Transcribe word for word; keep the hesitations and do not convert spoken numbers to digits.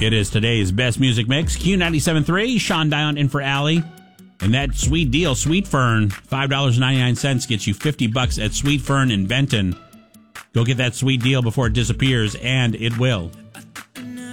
It is today's best music mix. Q ninety-seven point three, Sean Dion in for Allie. And that sweet deal, Sweet Fern, five dollars and ninety-nine cents gets you fifty bucks at Sweet Fern in Benton. Go get that sweet deal before it disappears, and it will.